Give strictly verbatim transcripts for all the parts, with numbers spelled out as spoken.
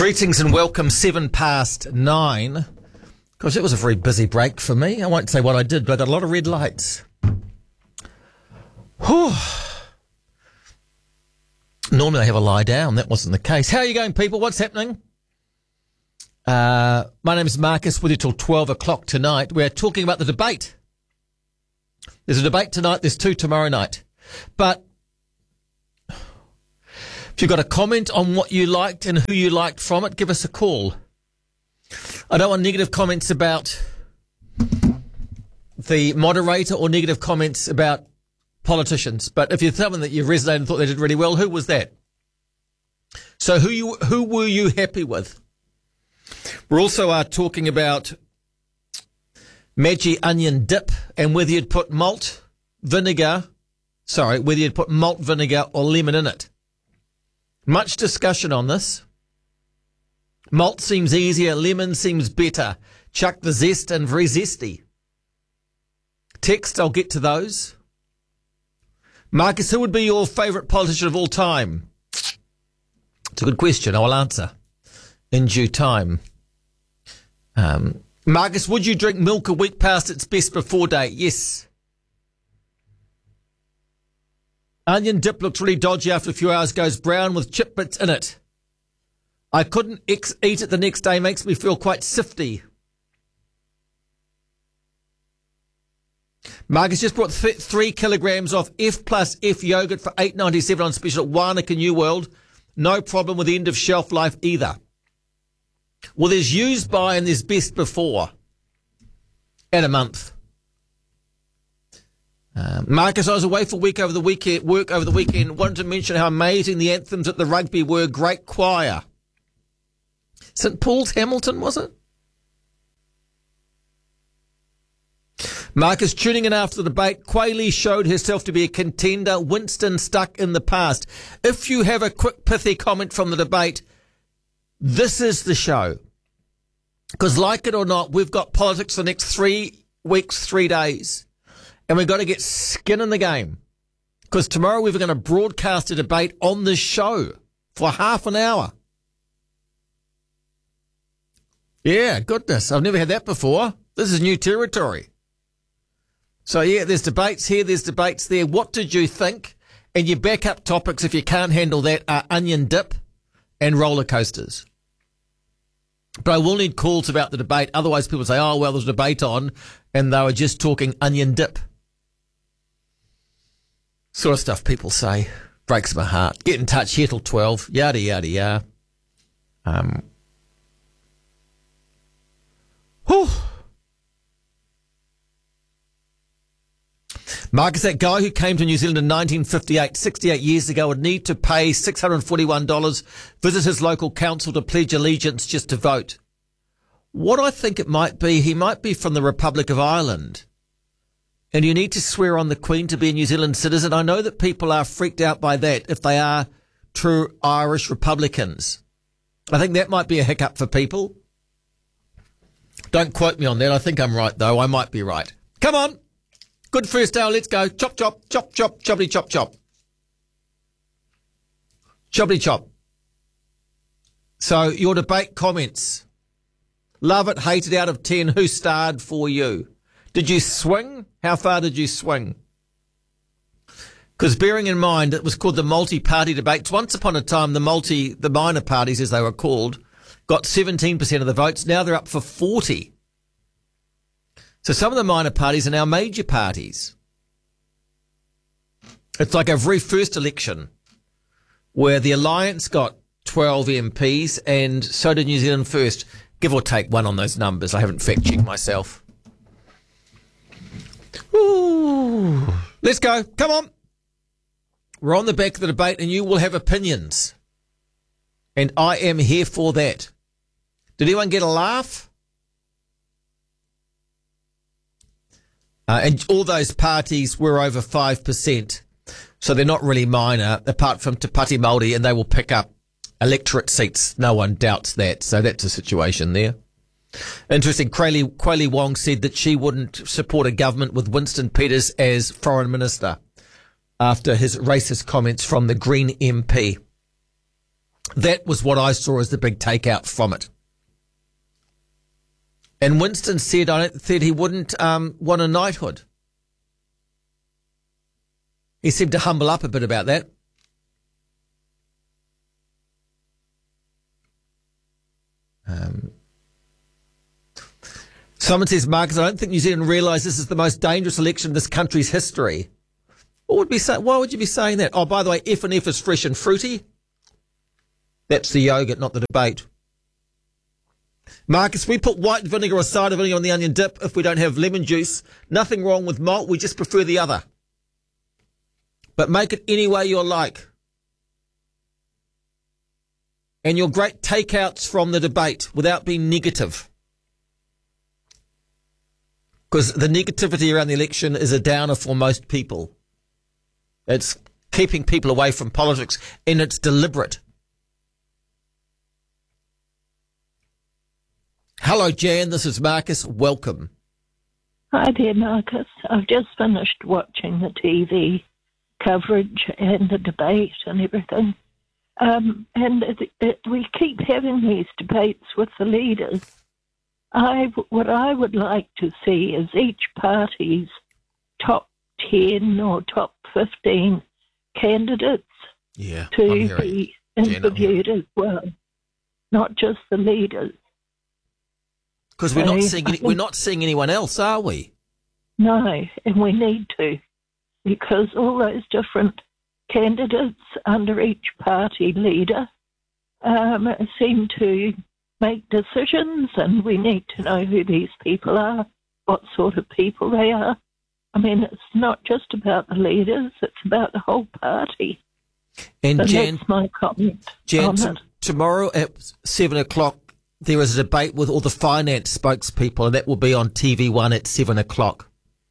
Greetings and welcome, seven past nine. Gosh, it was a very busy break for me. I won't say what I did, but I got a lot of red lights. Whew. Normally I have a lie down. That wasn't the case. How are you going, people? What's happening? Uh, my name is Marcus, with you till twelve o'clock tonight. We're talking about the debate. There's a debate tonight. There's two tomorrow night. But if you've got a comment on what you liked and who you liked from it, give us a call. I don't want negative comments about the moderator or negative comments about politicians. But if you're someone that you resonated and thought they did really well, who was that? So who you who were you happy with? We're also uh, talking about Maggi onion dip and whether you'd put malt, vinegar, sorry, whether you'd put malt, vinegar or lemon in it. Much discussion on this. Malt seems easier, lemon seems better. Chuck the zest and very zesty. Text, I'll get to those. Marcus, who would be your favourite politician of all time? It's a good question. I will answer in due time. Um, Marcus, would you drink milk a week past its best before date? Yes. Onion dip looks really dodgy after a few hours, goes brown with chip bits in it. I couldn't ex- eat it the next day, makes me feel quite sifty. Marcus just brought th- three kilograms off F plus F yogurt for eight ninety-seven on special at Wānaka New World. No problem with the end of shelf life either. Well, there's used by and there's best before. And a month. Um, Marcus, I was away for a week over the weekend, work over the weekend. Wanted to mention how amazing the anthems at the rugby were. Great choir. Saint Paul's Hamilton, was it? Marcus, tuning in after the debate, Quayle showed herself to be a contender. Winston stuck in the past. If you have a quick pithy comment from the debate, this is the show. Because like it or not, we've got politics the next three weeks, three days. And we've got to get skin in the game. Because tomorrow we're going to broadcast a debate on this show for half an hour. Yeah, goodness. I've never had that before. This is new territory. So, yeah, there's debates here, there's debates there. What did you think? And your backup topics, if you can't handle that, are onion dip and roller coasters. But I will need calls about the debate. Otherwise, people say, oh, well, there's a debate on, and they were just talking onion dip. Sort of stuff people say. Breaks my heart. Get in touch here till twelve. Yada, yada, yada. Um. Whew. Marcus, that guy who came to New Zealand in nineteen fifty-eight, sixty-eight years ago, would need to pay six hundred forty-one dollars, visit his local council to pledge allegiance just to vote. What I think it might be, he might be from the Republic of Ireland. And you need to swear on the Queen to be a New Zealand citizen. I know that people are freaked out by that if they are true Irish Republicans. I think that might be a hiccup for people. Don't quote me on that. I think I'm right, though. I might be right. Come on. Good first hour. Let's go. Chop, chop, chop, chop, choppity, chop, chop. Choppity, chop. So your debate comments. Love it, hate it, out of ten. Who starred for you? Did you swing? How far did you swing? Because bearing in mind it was called the multi-party debates. Once upon a time, the multi, the minor parties, as they were called, got seventeen percent of the votes. Now they're up for forty. So some of the minor parties are now major parties. It's like a very first election where the Alliance got twelve M Ps and so did New Zealand First. Give or take one on those numbers. I haven't fact-checked myself. Ooh. Let's go. Come on. We're on the back of the debate and you will have opinions. And I am here for that. Did anyone get a laugh? Uh, and all those parties were over five percent. So they're not really minor, apart from Te Pāti Māori, and they will pick up electorate seats. No one doubts that. So that's a situation there. Interesting. Quayle, Quayle Wong said that she wouldn't support a government with Winston Peters as foreign minister after his racist comments from the Green M P. That was what I saw as the big takeout from it. And Winston said, I said he wouldn't um, want a knighthood. He seemed to humble up a bit about that. Um, someone says, Marcus, I don't think New Zealand realise this is the most dangerous election in this country's history. What would be say, why would you be saying that? Oh, by the way, F and F is fresh and fruity. That's the yogurt, not the debate. Marcus, we put white vinegar or cider vinegar on the onion dip if we don't have lemon juice. Nothing wrong with malt, we just prefer the other. But make it any way you like. And your great takeouts from the debate without being negative. Because the negativity around the election is a downer for most people. It's keeping people away from politics, and it's deliberate. Hello, Jan. This is Marcus. Welcome. Hi there, Marcus. I've just finished watching the T V coverage and the debate and everything. Um, and it, it, we keep having these debates with the leaders. I, what I would like to see is each party's top ten or top fifteen candidates yeah, to be interviewed as well, not just the leaders. Because we're not seeing any, we're not seeing anyone else, are we? No, and we need to, because all those different candidates under each party leader um, seem to make decisions, and we need to know who these people are, what sort of people they are. I mean, it's not just about the leaders, it's about the whole party. And so Jan, that's my comment Jan, on t- it. tomorrow at seven o'clock, there is a debate with all the finance spokespeople, and that will be on T V one at seven o'clock.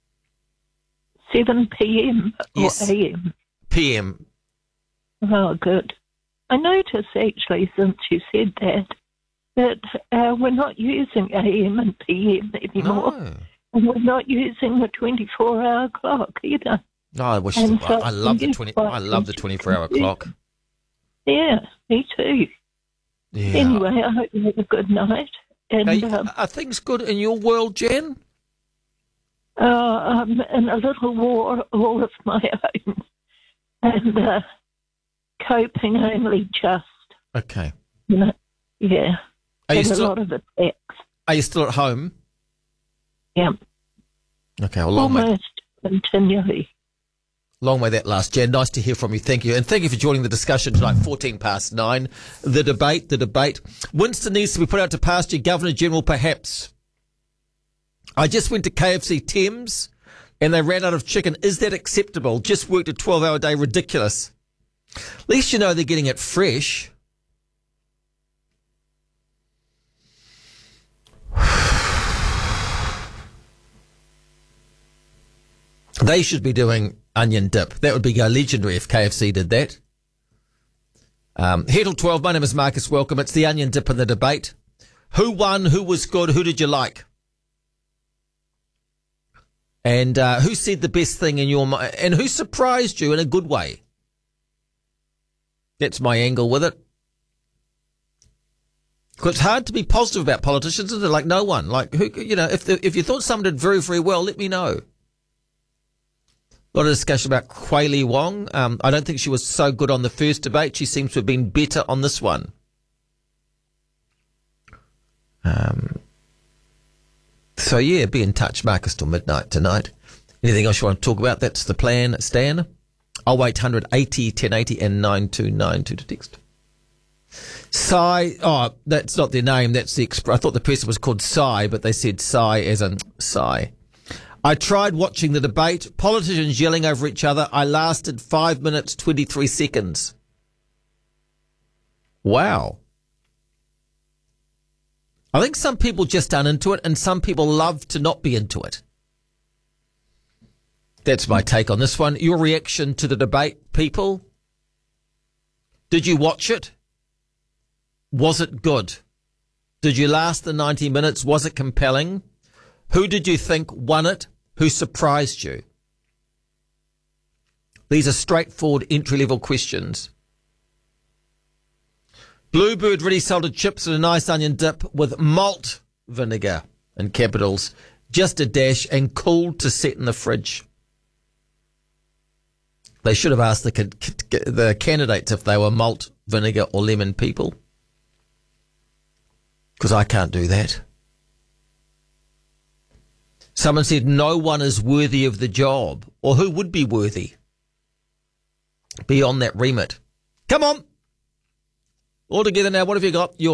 seven p.m. or Yes. a m? P M. Oh, good. I noticed, actually, since you said that, that uh, we're not using A M and P M anymore. No. And we're not using the twenty-four hour clock either. No, I wish. And I, so I love the yes, twenty. but I love the twenty-four hour yeah. clock. Yeah, me too. Yeah. Anyway, I hope you have a good night. And Are, you- um, are things good in your world, Jan? uh, I'm in a little war all of my own. And uh, coping only just. Okay. You know, yeah. Are you Had a still? lot of attacks. Are you still at home? Yeah. Okay. Well, long way. Almost continually. Long may that last, Jan. Nice to hear from you. Thank you. And thank you for joining the discussion tonight, fourteen past nine. The debate, the debate. Winston needs to be put out to pasture, Governor General, perhaps. I just went to K F C Thames and they ran out of chicken. Is that acceptable? Just worked a twelve hour day. Ridiculous. At least you know they're getting it fresh. They should be doing onion dip. That would be uh, legendary if K F C did that. Um, here till twelve, my name is Marcus. Welcome. It's the onion dip and the debate. Who won? Who was good? Who did you like? And uh, who said the best thing in your mind? And who surprised you in a good way? That's my angle with it. Because it's hard to be positive about politicians, isn't it? Like no one. Like who? You know, if the, if you thought someone did very very well, let me know. A lot of discussion about Kweli Wong. Um, I don't think she was so good on the first debate. She seems to have been better on this one. Um. So, yeah, be in touch, Marcus, till midnight tonight. Anything else you want to talk about? That's the plan, Stan. oh eight hundred eighty ten eighty and nine two nine two to text. Sai, oh, that's not their name. That's the exp- I thought the person was called Sai, but they said Sai as in Sai. I tried watching the debate, politicians yelling over each other. I lasted five minutes, twenty-three seconds. Wow. I think some people just aren't into it and some people love to not be into it. That's my take on this one. Your reaction to the debate, people? Did you watch it? Was it good? Did you last the ninety minutes? Was it compelling? Who did you think won it? Who surprised you? These are straightforward entry-level questions. Bluebird ready salted chips and a nice onion dip with malt vinegar in capitals. Just a dash and cool to set in the fridge. They should have asked the the candidates if they were malt, vinegar or lemon people. Because I can't do that. Someone said no one is worthy of the job. Or who would be worthy? Beyond that remit. Come on. All together now, what have you got? Your